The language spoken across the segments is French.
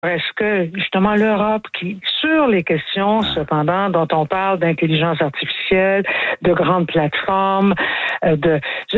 Est-ce que, justement, l'Europe, qui, sur les questions, cependant, dont on parle d'intelligence artificielle, de grandes plateformes, de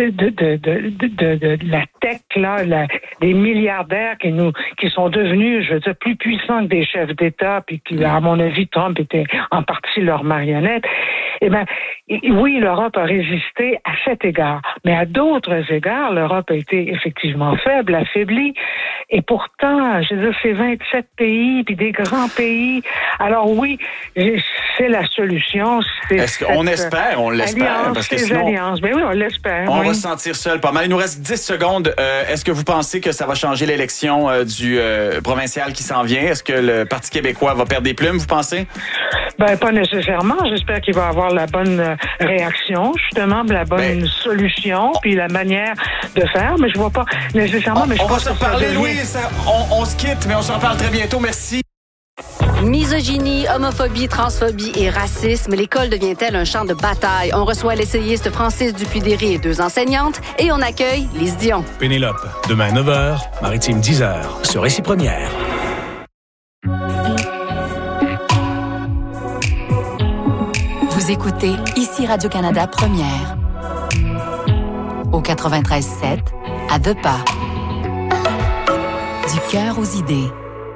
la tech, là, des milliardaires qui sont devenus, je veux dire, plus puissants que des chefs d'État, puis qui, à mon avis, Trump était en partie leur marionnette. Eh bien, oui, l'Europe a résisté à cet égard. Mais à d'autres égards, l'Europe a été effectivement faible, affaiblie. Et pourtant, je veux dire, c'est 27 pays, puis des grands pays. Alors oui, c'est la solution. On l'espère, parce que sinon, alliances. Ben oui, on l'espère. On va se sentir seul pas mal. Il nous reste 10 secondes. Est-ce que vous pensez que ça va changer l'élection du provincial qui s'en vient? Est-ce que le Parti québécois va perdre des plumes, vous pensez? Ben, pas nécessairement. J'espère qu'il va avoir la bonne réaction, justement, la bonne solution, puis la manière de faire. Mais je vois pas nécessairement. On va se reparler, Louise. On se quitte, mais on s'en parle très bientôt. Merci. Misogynie, homophobie, transphobie et racisme, l'école devient-elle un champ de bataille? On reçoit l'essayiste Francis Dupuy-Derry et 2 enseignantes et on accueille Lise Dion. Pénélope, demain 9h, Maritime 10h, sur Récit Première. Vous écoutez ici Radio-Canada Première. Au 93.7, à 2 pas. Du cœur aux idées.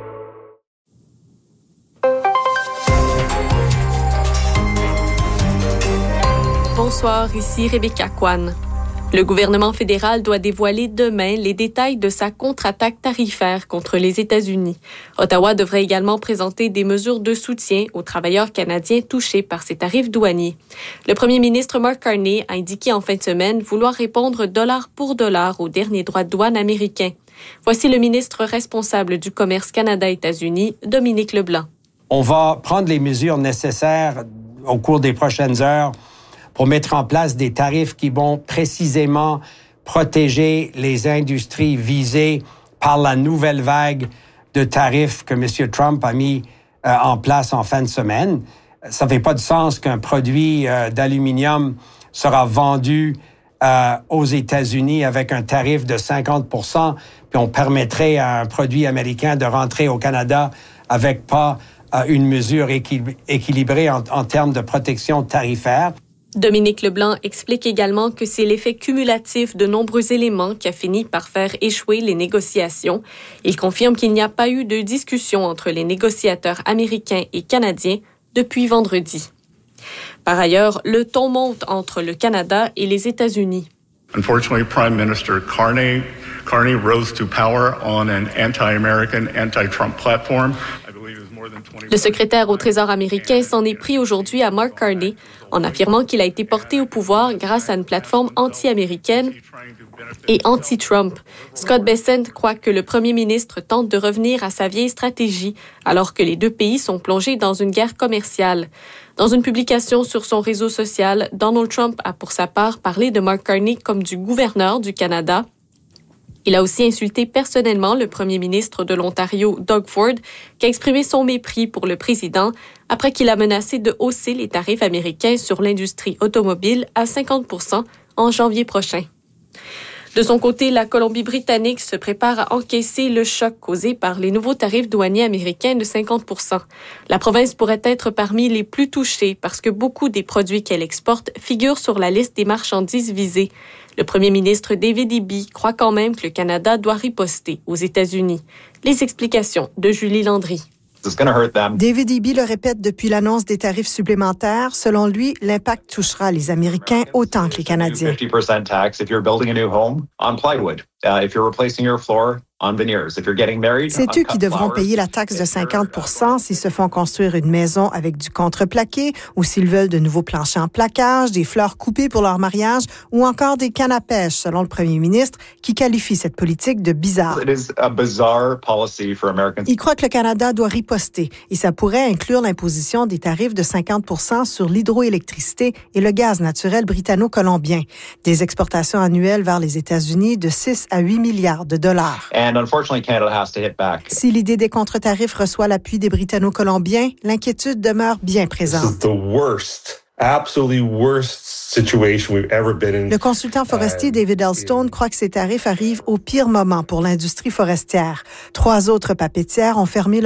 Bonsoir, ici Rebecca Kwan. Le gouvernement fédéral doit dévoiler demain les détails de sa contre-attaque tarifaire contre les États-Unis. Ottawa devrait également présenter des mesures de soutien aux travailleurs canadiens touchés par ces tarifs douaniers. Le premier ministre Mark Carney a indiqué en fin de semaine vouloir répondre dollar pour dollar aux derniers droits de douane américains. Voici le ministre responsable du commerce Canada-États-Unis, Dominique Leblanc. On va prendre les mesures nécessaires au cours des prochaines heures pour mettre en place des tarifs qui vont précisément protéger les industries visées par la nouvelle vague de tarifs que M. Trump a mis en place en fin de semaine. Ça ne fait pas de sens qu'un produit d'aluminium sera vendu aux États-Unis avec un tarif de 50%, puis on permettrait à un produit américain de rentrer au Canada avec pas une mesure équilibrée en termes de protection tarifaire. Dominique Leblanc explique également que c'est l'effet cumulatif de nombreux éléments qui a fini par faire échouer les négociations. Il confirme qu'il n'y a pas eu de discussion entre les négociateurs américains et canadiens depuis vendredi. Par ailleurs, le ton monte entre le Canada et les États-Unis. Unfortunately, Prime Minister Carney rose to power on an anti-American, anti-Trump platform. Le secrétaire au Trésor américain s'en est pris aujourd'hui à Mark Carney en affirmant qu'il a été porté au pouvoir grâce à une plateforme anti-américaine et anti-Trump. Scott Bessent croit que le premier ministre tente de revenir à sa vieille stratégie alors que les deux pays sont plongés dans une guerre commerciale. Dans une publication sur son réseau social, Donald Trump a pour sa part parlé de Mark Carney comme du gouverneur du Canada. Il a aussi insulté personnellement le premier ministre de l'Ontario, Doug Ford, qui a exprimé son mépris pour le président après qu'il a menacé de hausser les tarifs américains sur l'industrie automobile à 50% en janvier prochain. De son côté, la Colombie-Britannique se prépare à encaisser le choc causé par les nouveaux tarifs douaniers américains de 50%. La province pourrait être parmi les plus touchées parce que beaucoup des produits qu'elle exporte figurent sur la liste des marchandises visées. Le premier ministre David Eby croit quand même que le Canada doit riposter aux États-Unis. Les explications de Julie Landry. David Eby le répète depuis l'annonce des tarifs supplémentaires. Selon lui, l'impact touchera les Américains autant que les Canadiens. 50% tax if you're building a new home on plywood. If you're replacing your floor on veneers. If you're getting married, c'est eux qui devront payer la taxe de 50% s'ils se font construire une maison avec du contreplaqué ou s'ils veulent de nouveaux planchers en plaquage, des fleurs coupées pour leur mariage ou encore des cannes à pêche, selon le premier ministre, qui qualifie cette politique de bizarre. Il croit que le Canada doit riposter et ça pourrait inclure l'imposition des tarifs de 50% sur l'hydroélectricité et le gaz naturel britanno-colombien, des exportations annuelles vers les États-Unis de 6 à 8 milliards de dollars. Si l'idée des contre-tarifs reçoit l'appui des Britanno-Colombiens, l'inquiétude demeure bien présente. absolutely worst situation we've ever been in. Le consultant forestier David Elstone croit que ces tarifs arrivent au pire moment pour l'industrie forestière. 3 autres papetières ont fermé